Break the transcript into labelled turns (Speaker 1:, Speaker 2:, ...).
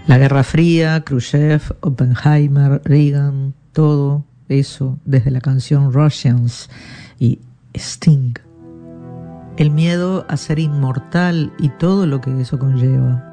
Speaker 1: La Guerra Fría, Khrushchev, Oppenheimer, Reagan, todo eso desde la canción Russians y Sting. El miedo a ser inmortal y todo lo que eso conlleva.